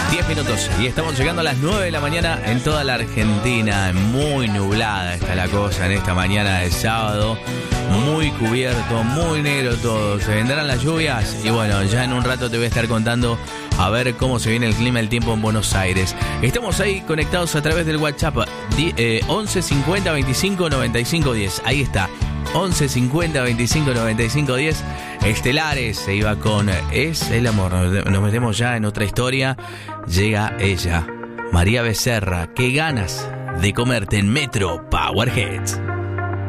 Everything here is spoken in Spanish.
10 minutos y estamos llegando a las 9 de la mañana en toda la Argentina. Muy nublada está la cosa en esta mañana de sábado. Muy cubierto, muy negro todo. Se vendrán las lluvias y bueno, ya en un rato te voy a estar contando a ver cómo se viene el clima, el tiempo en Buenos Aires. Estamos ahí conectados a través del WhatsApp 11 50 25 95 10. Ahí está, 11 50 25 95 10. Estelares se iba con Es el amor. Nos metemos ya en otra historia. Llega ella, María Becerra. Qué ganas de comerte en Metro Power Hits.